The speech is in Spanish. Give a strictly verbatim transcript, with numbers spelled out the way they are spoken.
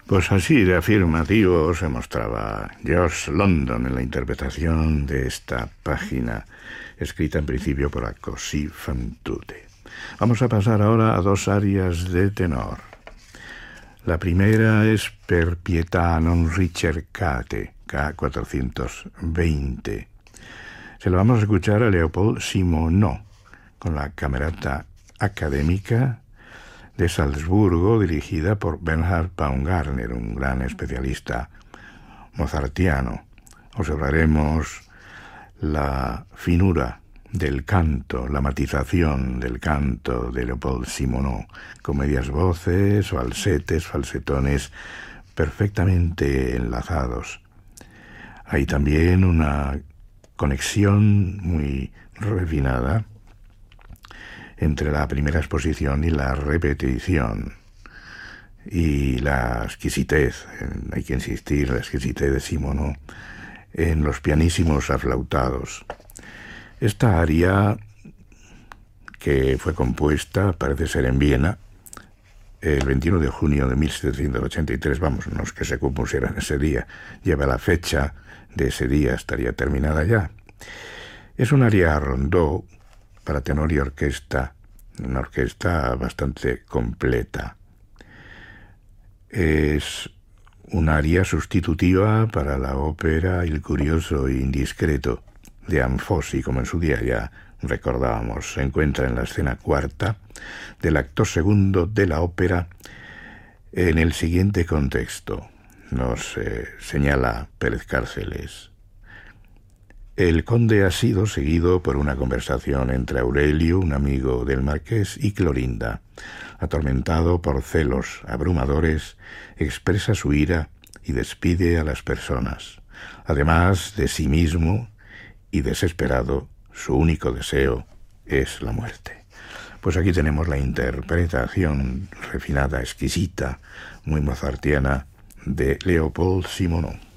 Pues así de afirmativo se mostraba Josh London en la interpretación de esta página, escrita en principio por Così fan tutte. Vamos a pasar ahora a dos arias de tenor. La primera es Per pietà non ricercate, K cuatrocientos veinte. Se lo vamos a escuchar a Leopold Simonot, con la Camerata Académica de Salzburgo, dirigida por Bernhard Paumgartner, un gran especialista mozartiano. Observaremos la finura del canto, la matización del canto de Leopold Simonot, con medias voces, falsetes, falsetones perfectamente enlazados. Hay también una conexión muy refinada entre la primera exposición y la repetición, y la exquisitez, hay que insistir, la exquisitez de Simonot en los pianísimos aflautados. Esta aria, que fue compuesta, parece ser en Viena, el veintiuno de junio de mil setecientos ochenta y tres, vamos, no es que se compusiera en ese día, lleva la fecha de ese día, estaría terminada ya. Es un aria rondó para tenor y orquesta, una orquesta bastante completa. Es un aria sustitutiva para la ópera Il curioso e indiscreto de Anfossi, como en su día ya recordábamos. Se encuentra en la escena cuarta del acto segundo de la ópera en el siguiente contexto. Nos eh, señala Pérez Cárceles. El conde ha sido seguido por una conversación entre Aurelio, un amigo del marqués, y Clorinda. Atormentado por celos abrumadores, expresa su ira y despide a las personas. Además de sí mismo y desesperado, su único deseo es la muerte. Pues aquí tenemos la interpretación refinada, exquisita, muy mozartiana, de Leopold Simonot.